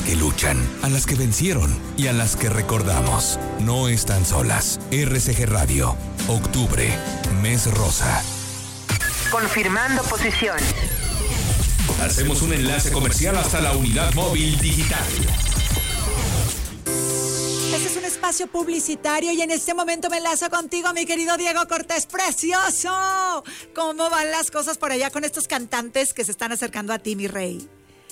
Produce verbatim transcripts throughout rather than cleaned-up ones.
que luchan, a las que vencieron y a las que recordamos. No están solas. R C G Radio, octubre, mes rosa. Confirmando posición. Hacemos un enlace comercial hasta la unidad móvil digital. Este es un espacio publicitario y en este momento me enlazo contigo, mi querido Diego Cortés, precioso. ¿Cómo van las cosas por allá con estos cantantes que se están acercando a ti, mi rey?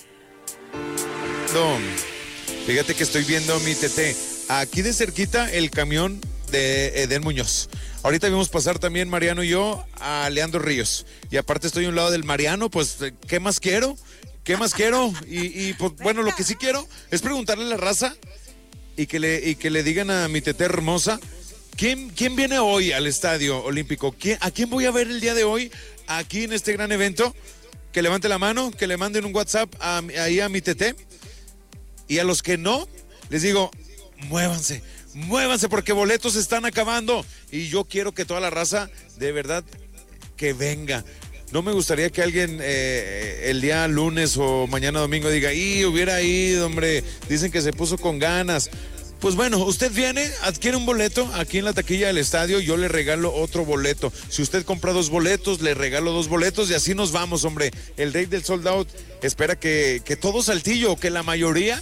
No, fíjate que estoy viendo mi Tete. Aquí de cerquita el camión de Edén Muñoz. Ahorita vimos pasar también Mariano y yo a Leandro Ríos. Y aparte estoy a un lado del Mariano, pues, ¿qué más quiero? ¿Qué más quiero? Y, y pues, bueno, lo que sí quiero es preguntarle a la raza y que le, y que le digan a mi Tete hermosa, ¿quién, quién viene hoy al Estadio Olímpico? ¿Quién, ¿A quién voy a ver el día de hoy aquí en este gran evento? Que levante la mano, que le manden un WhatsApp a, ahí a mi Tete. Y a los que no, les digo, muévanse, muévanse porque boletos se están acabando. Y yo quiero que toda la raza, de verdad, que venga. No me gustaría que alguien eh, el día lunes o mañana domingo diga, ¡y hubiera ido, hombre! Dicen que se puso con ganas. Pues bueno, usted viene, adquiere un boleto aquí en la taquilla del estadio, yo le regalo otro boleto. Si usted compra dos boletos, le regalo dos boletos y así nos vamos, hombre. El rey del sold out espera que, que todo Saltillo, que la mayoría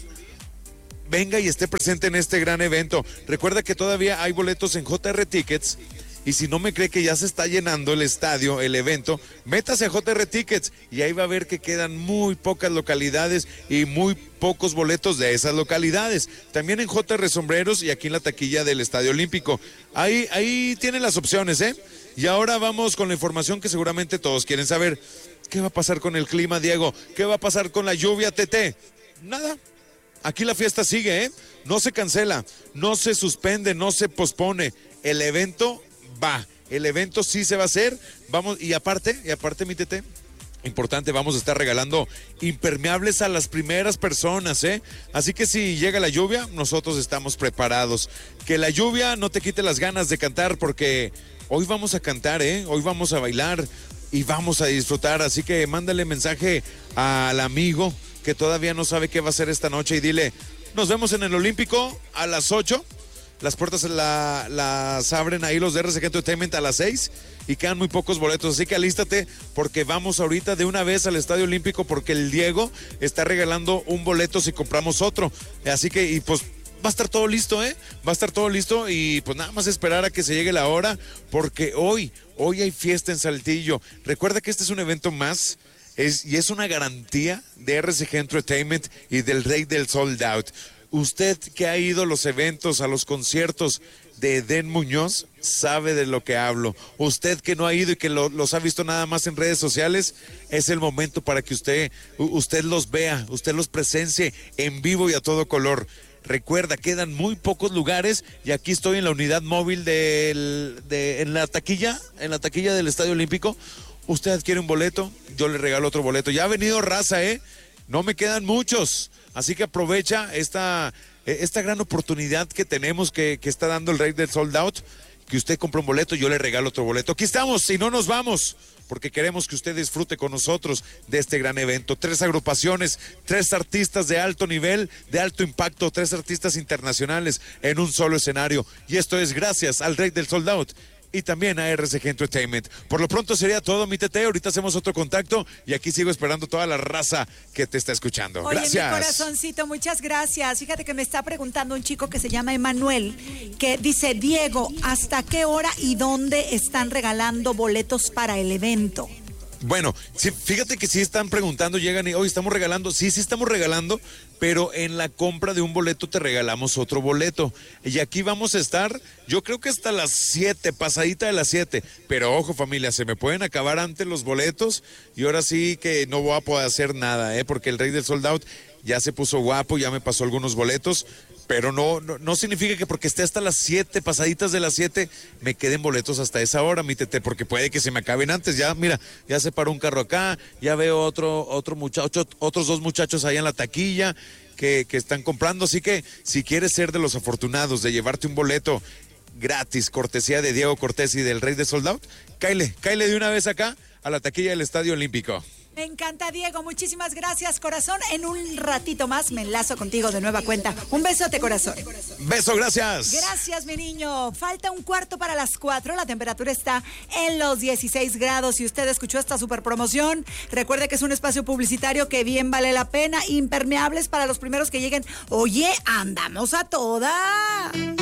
venga y esté presente en este gran evento. Recuerda que todavía hay boletos en J R Tickets. Y si no me cree que ya se está llenando el estadio, el evento, métase a J R Tickets y ahí va a ver que quedan muy pocas localidades y muy pocos boletos de esas localidades. También en J R Sombreros y aquí en la taquilla del Estadio Olímpico. Ahí, ahí tienen las opciones, ¿eh? Y ahora vamos con la información que seguramente todos quieren saber. ¿Qué va a pasar con el clima, Diego? ¿Qué va a pasar con la lluvia, Tete? Nada. Aquí la fiesta sigue, ¿eh? No se cancela, no se suspende, no se pospone. El evento va, el evento sí se va a hacer, vamos, y aparte, y aparte, mi Tete, importante, vamos a estar regalando impermeables a las primeras personas, ¿eh? Así que si llega la lluvia, nosotros estamos preparados. Que la lluvia no te quite las ganas de cantar, porque hoy vamos a cantar, ¿eh? Hoy vamos a bailar y vamos a disfrutar, así que mándale mensaje al amigo que todavía no sabe qué va a hacer esta noche y dile, nos vemos en el Olímpico a las ocho. Las puertas la, las abren ahí los de R C G Entertainment a las seis y quedan muy pocos boletos, así que alístate porque vamos ahorita de una vez al Estadio Olímpico porque el Diego está regalando un boleto si compramos otro, así que y pues va a estar todo listo, ¿eh? Va a estar todo listo y pues nada más esperar a que se llegue la hora porque hoy, hoy hay fiesta en Saltillo. Recuerda que este es un evento más es, y es una garantía de R C G Entertainment y del Rey del Sold Out. Usted que ha ido a los eventos, a los conciertos de Edén Muñoz, sabe de lo que hablo. Usted que no ha ido y que lo, los ha visto nada más en redes sociales, es el momento para que usted, usted los vea, usted los presencie en vivo y a todo color. Recuerda, quedan muy pocos lugares y aquí estoy en la unidad móvil del, de, en la taquilla, en la taquilla del Estadio Olímpico. Usted adquiere un boleto, yo le regalo otro boleto. Ya ha venido raza, ¿eh? No me quedan muchos. Así que aprovecha esta, esta gran oportunidad que tenemos que, que está dando el Rey del Sold Out, que usted compra un boleto, yo le regalo otro boleto. Aquí estamos, si no nos vamos, porque queremos que usted disfrute con nosotros de este gran evento. Tres agrupaciones, tres artistas de alto nivel, de alto impacto, tres artistas internacionales en un solo escenario. Y esto es gracias al Rey del Sold Out y también a R C G Entertainment. Por lo pronto sería todo, mi Tete. Ahorita hacemos otro contacto y aquí sigo esperando toda la raza que te está escuchando. Oye, gracias. Mi corazoncito, muchas gracias. Fíjate que me está preguntando un chico que se llama Emanuel, que dice, Diego, ¿hasta qué hora y dónde están regalando boletos para el evento? Bueno, sí, fíjate que sí están preguntando, llegan y hoy estamos regalando, sí, sí estamos regalando, pero en la compra de un boleto te regalamos otro boleto. Y aquí vamos a estar, yo creo que hasta las siete, pasadita de las siete. Pero ojo familia, se me pueden acabar antes los boletos y ahora sí que no voy a poder hacer nada, ¿eh? Porque el Rey del Sold Out ya se puso guapo, ya me pasó algunos boletos. Pero no, no, no significa que porque esté hasta las siete, pasaditas de las siete, me queden boletos hasta esa hora, mi Tete, porque puede que se me acaben antes. Ya, mira, ya se paró un carro acá, ya veo otro, otro muchacho, otros dos muchachos ahí en la taquilla que, que están comprando. Así que si quieres ser de los afortunados de llevarte un boleto gratis, cortesía de Diego Cortés y del Rey de Sold Out, cáele, cáele de una vez acá a la taquilla del Estadio Olímpico. Me encanta, Diego. Muchísimas gracias, corazón. En un ratito más me enlazo contigo de nueva cuenta. Un besote, corazón. Beso, gracias. Gracias, mi niño. Falta un cuarto para las cuatro. La temperatura está en los dieciséis grados. Si usted escuchó esta super promoción, recuerde que es un espacio publicitario que bien vale la pena. Impermeables para los primeros que lleguen. Oye, andamos a toda.